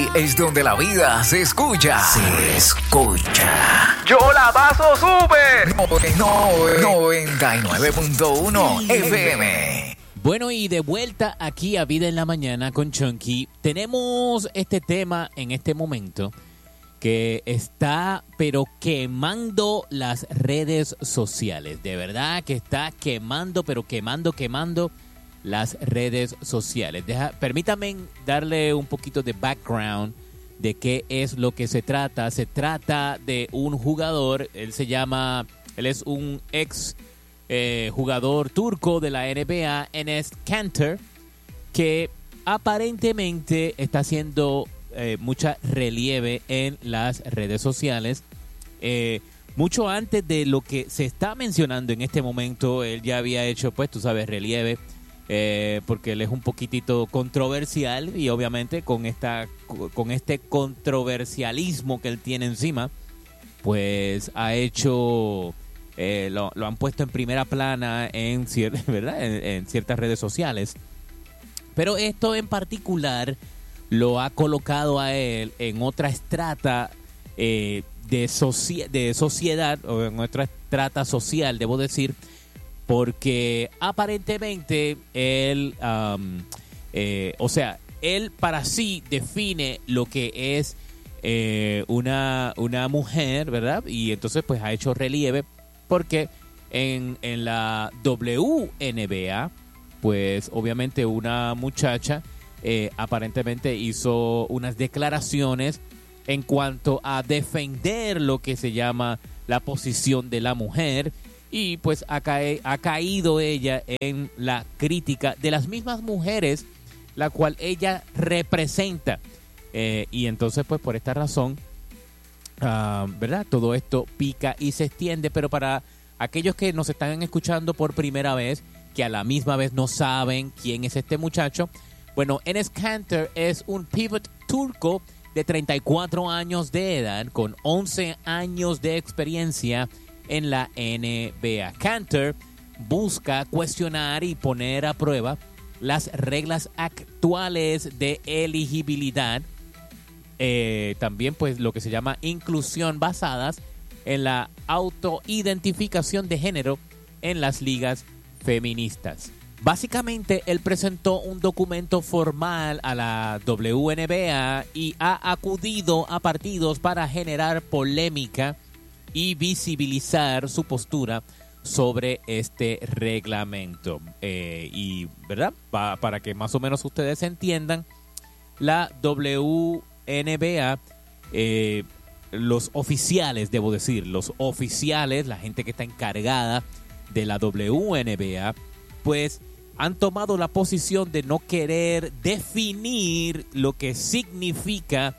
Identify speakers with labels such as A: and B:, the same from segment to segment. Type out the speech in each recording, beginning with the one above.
A: es donde la vida se escucha. Se escucha.
B: ¡Yo la paso súper!
A: 99.1 FM.
C: Bueno, y de vuelta aquí a Vida en la Mañana con Chunky. Tenemos este tema en este momento que está, pero quemando las redes sociales. De verdad que está quemando, pero quemando las redes sociales. Permítame darle un poquito de background de qué es lo que se trata. Se trata de un jugador, él es un ex jugador turco de la NBA, Enes Kanter, que aparentemente está haciendo mucha relieve en las redes sociales. Mucho antes de lo que se está mencionando en este momento, él ya había hecho, pues tú sabes, relieve, porque él es un poquitito controversial y obviamente con este controversialismo que él tiene encima, pues ha hecho, lo han puesto en primera plana ¿verdad? En ciertas redes sociales. Pero esto en particular lo ha colocado a él en otra estrata de sociedad, o en otra estrata social, debo decir, porque aparentemente él, él para sí define lo que es una mujer, ¿verdad? Y entonces pues ha hecho relieve porque en la WNBA, pues obviamente una muchacha aparentemente hizo unas declaraciones en cuanto a defender lo que se llama la posición de la mujer, y pues ha caído ella en la crítica de las mismas mujeres la cual ella representa, y entonces pues por esta razón, ¿verdad? Todo esto pica y se extiende. Pero para aquellos que nos están escuchando por primera vez, que a la misma vez no saben quién es este muchacho, bueno, Enes Kanter es un pivot turco de 34 años de edad, con 11 años de experiencia en la NBA. Kanter busca cuestionar y poner a prueba las reglas actuales de elegibilidad, también pues lo que se llama inclusión, basadas en la autoidentificación de género en las ligas feministas. Básicamente, él presentó un documento formal a la WNBA y ha acudido a partidos para generar polémica y visibilizar su postura sobre este reglamento. Y, ¿verdad? Para que más o menos ustedes entiendan, la WNBA, los oficiales, debo decir, los oficiales, la gente que está encargada de la WNBA, pues han tomado la posición de no querer definir lo que significa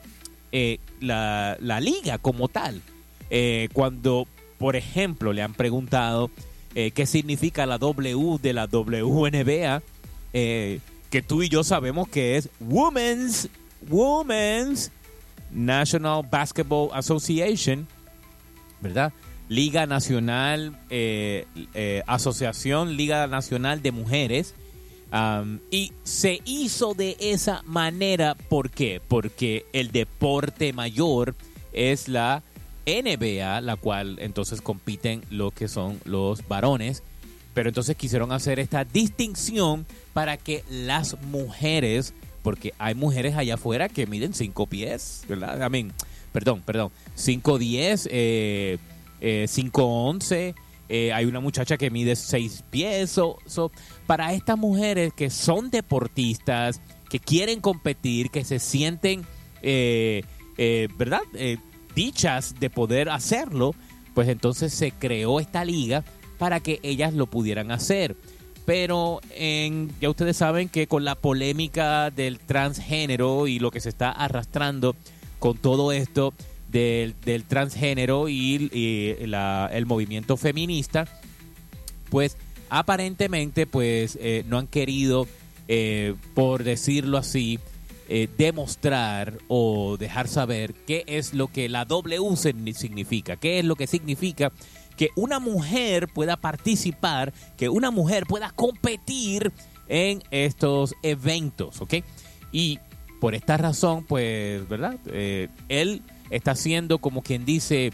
C: la liga como tal. Cuando, por ejemplo, le han preguntado qué significa la W de la WNBA, que tú y yo sabemos que es Women's National Basketball Association, ¿verdad? Liga Nacional, Asociación Liga Nacional de Mujeres, y se hizo de esa manera. ¿Por qué? Porque el deporte mayor es la NBA, la cual entonces compiten lo que son los varones, pero entonces quisieron hacer esta distinción para que las mujeres, porque hay mujeres allá afuera que miden 5 pies, ¿verdad? 5'10", 5'11", hay una muchacha que mide 6 pies. Para estas mujeres que son deportistas, que quieren competir, que se sienten, ¿verdad? Dichas de poder hacerlo, pues entonces se creó esta liga para que ellas lo pudieran hacer. Pero ya ustedes saben que con la polémica del transgénero y lo que se está arrastrando con todo esto del transgénero y el movimiento feminista, pues aparentemente pues no han querido, por decirlo así, demostrar o dejar saber qué es lo que la W significa, qué es lo que significa que una mujer pueda participar, que una mujer pueda competir en estos eventos, ¿ok? Y por esta razón, pues, ¿verdad? Él está haciendo como quien dice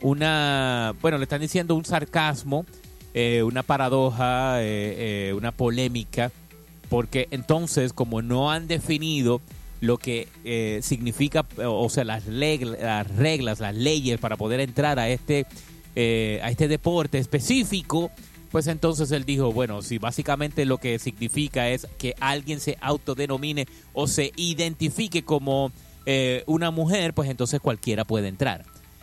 C: le están diciendo un sarcasmo, una paradoja, una polémica, porque entonces como no han definido lo que significa, o sea, las reglas, las leyes para poder entrar a este deporte específico, pues entonces él dijo, bueno, si básicamente lo que significa es que alguien se autodenomine o se identifique como una mujer, pues entonces cualquiera puede entrar.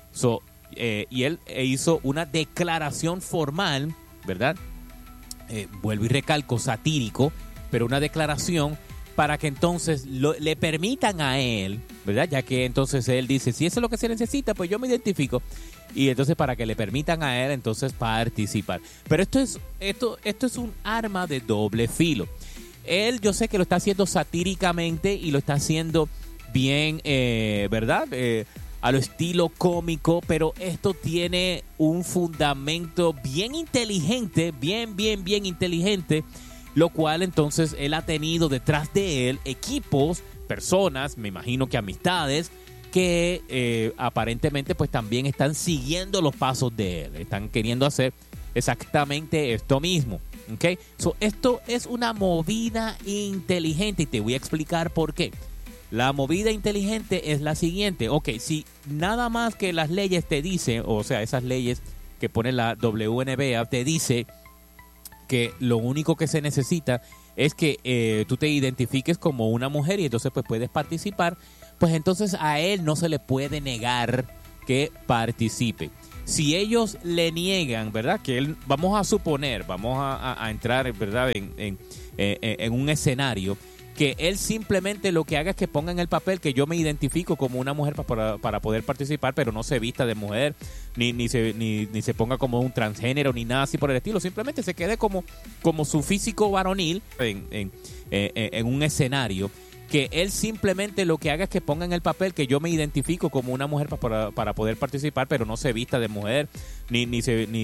C: Y él hizo una declaración formal, ¿verdad? Vuelvo y recalco, satírico, pero una declaración para que entonces le permitan a él, ¿verdad? Ya que entonces él dice, si eso es lo que se necesita, pues yo me identifico. Y entonces para que le permitan a él entonces participar. Pero esto es un arma de doble filo. Él, yo sé que lo está haciendo satíricamente y lo está haciendo bien, ¿verdad? A lo estilo cómico, pero esto tiene un fundamento bien inteligente, bien inteligente, lo cual entonces él ha tenido detrás de él equipos, personas, me imagino que amistades, que aparentemente pues también están siguiendo los pasos de él, están queriendo hacer exactamente esto mismo, ¿ok? Esto es una movida inteligente y te voy a explicar por qué. La movida inteligente es la siguiente, ok, si nada más que las leyes te dicen, o sea, esas leyes que pone la WNBA te dice que lo único que se necesita es que tú te identifiques como una mujer y entonces pues puedes participar, pues entonces a él no se le puede negar que participe. Si ellos le niegan, ¿verdad? Que él, vamos a suponer, vamos a entrar, ¿verdad? En un escenario que él simplemente lo que haga es que ponga en el papel que yo me identifico como una mujer para poder participar, pero no se vista de mujer, ni se ponga como un transgénero, ni nada así por el estilo. Simplemente se quede como su físico varonil en un escenario, que él simplemente lo que haga es que ponga en el papel que yo me identifico como una mujer para poder participar, pero no se vista de mujer, ni